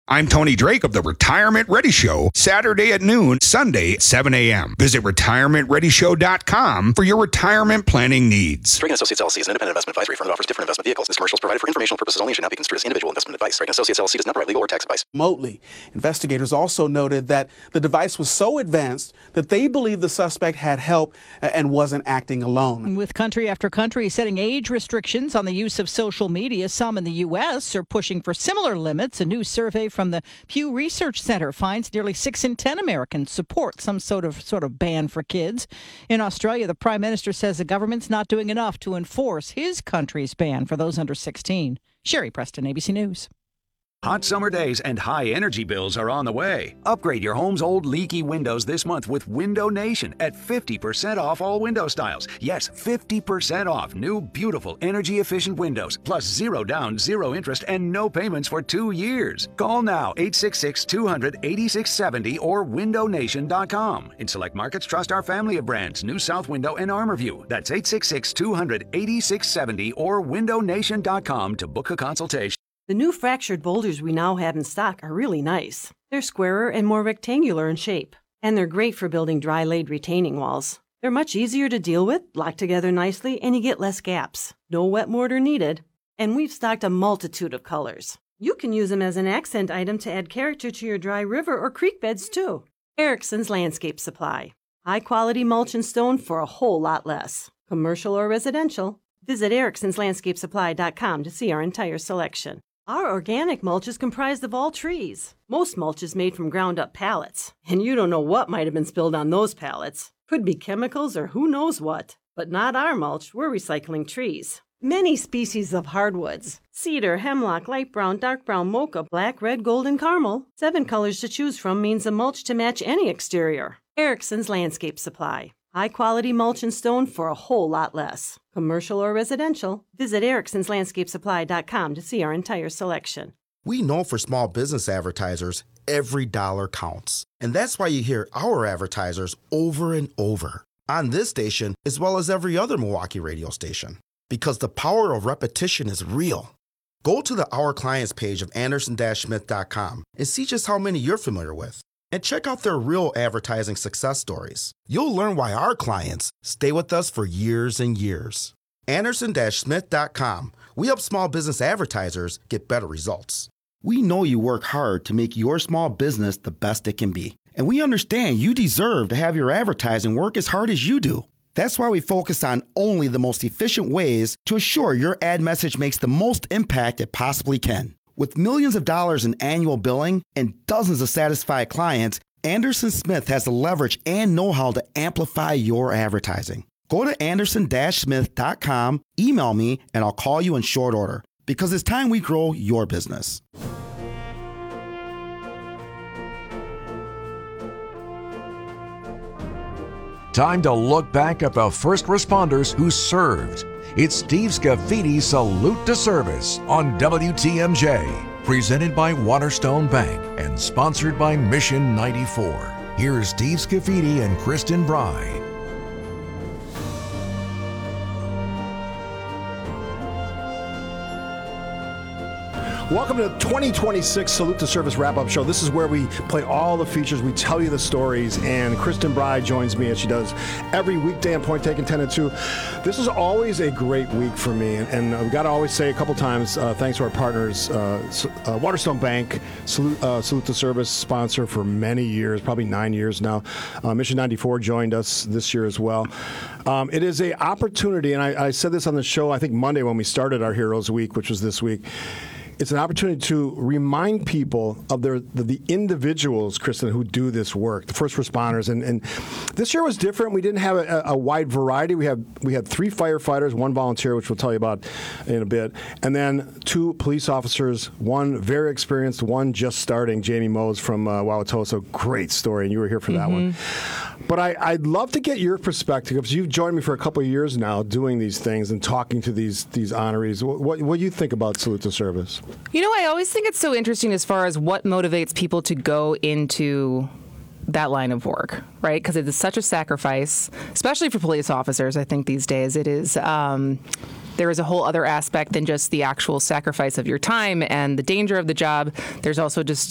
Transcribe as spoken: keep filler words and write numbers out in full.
I'm Tony Drake of the Retirement Ready Show, Saturday at noon, Sunday at seven a.m. Visit retirement ready show dot com for your retirement planning needs. Drake and Associates L L C is an independent investment advisory firm that offers different investment vehicles. This commercial is provided for informational purposes only and should not be construed as individual investment advice. Drake and Associates L L C does not provide legal or tax advice. Remotely, investigators also noted that the device was so advanced that they believe the suspect had help and wasn't acting alone. With country after country setting age restrictions on the use of social media, some in the U S are pushing for similar limits. A new survey from the Pew Research Center finds nearly six in ten Americans support some sort of sort of ban for kids. In Australia, the Prime Minister says the government's not doing enough to enforce his country's ban for those under sixteen. Sherry Preston, A B C News. Hot summer days and high energy bills are on the way. Upgrade your home's old leaky windows this month with Window Nation at fifty percent off all window styles. Yes, fifty percent off new, beautiful, energy-efficient windows, plus zero down, zero interest, and no payments for two years. Call now, eight six six, two hundred, eighty-six seventy or window nation dot com. In select markets, trust our family of brands, New South Window and ArmorView. That's eight six six, two hundred, eighty-six seventy or window nation dot com to book a consultation. The new fractured boulders we now have in stock are really nice. They're squarer and more rectangular in shape, and they're great for building dry-laid retaining walls. They're much easier to deal with, lock together nicely, and you get less gaps. No wet mortar needed. And we've stocked a multitude of colors. You can use them as an accent item to add character to your dry river or creek beds, too. Erickson's Landscape Supply. High-quality mulch and stone for a whole lot less. Commercial or residential. Visit ericksons landscape supply dot com to see our entire selection. Our organic mulch is comprised of all trees. Most mulch is made from ground-up pallets, and you don't know what might have been spilled on those pallets. Could be chemicals or who knows what. But not our mulch, we're recycling trees. Many species of hardwoods. Cedar, hemlock, light brown, dark brown, mocha, black, red, gold, and caramel. Seven colors to choose from means a mulch to match any exterior. Erickson's Landscape Supply. High-quality mulch and stone for a whole lot less. Commercial or residential. Visit ericksons landscape supply dot com to see our entire selection. We know for small business advertisers, every dollar counts. And that's why you hear our advertisers over and over on this station as well as every other Milwaukee radio station. Because the power of repetition is real. Go to the Our Clients page of anderson dash smith dot com and see just how many you're familiar with. And check out their real advertising success stories. You'll learn why our clients stay with us for years and years. anderson dash smith dot com. We help small business advertisers get better results. We know you work hard to make your small business the best it can be. And we understand you deserve to have your advertising work as hard as you do. That's why we focus on only the most efficient ways to assure your ad message makes the most impact it possibly can. With millions of dollars in annual billing and dozens of satisfied clients, Anderson Smith has the leverage and know-how to amplify your advertising. Go to anderson dash smith dot com, email me, and I'll call you in short order. Because it's time we grow your business. Time to look back at the first responders who served. It's Steve Scafidi Salute to Service on W T M J, presented by Waterstone Bank and sponsored by Mission ninety-four. Here's Steve Scafidi and Kristen Bry. Welcome to the twenty twenty-six Salute to Service Wrap-Up Show. This is where we play all the features, we tell you the stories, and Kristen Bry joins me as she does every weekday on Point Taken ten and two. This is always a great week for me, and, and we've got to always say a couple times, uh, thanks to our partners, uh, uh, Waterstone Bank, Salute, uh, Salute to Service sponsor for many years, probably nine years now. Uh, Mission ninety-four joined us this year as well. Um, it is an opportunity, and I, I said this on the show, I think Monday when we started our Heroes Week, which was this week. It's an opportunity to remind people of their the, the individuals, Kristen, who do this work, the first responders. And, and this year was different. We didn't have a, a wide variety. We had we had three firefighters, one volunteer, which we'll tell you about in a bit, and then two police officers, one very experienced, one just starting, Jamie Mose from uh, Wauwatosa. Great story, and you were here for that mm-hmm. one. But I, I'd love to get your perspective, because you've joined me for a couple of years now doing these things and talking to these these honorees. What, what, what do you think about Salute to Service? You know, I always think it's so interesting as far as what motivates people to go into that line of work, right? Because it is such a sacrifice, especially for police officers, I think these days. It is... Um, there is a whole other aspect than just the actual sacrifice of your time and the danger of the job. There's also just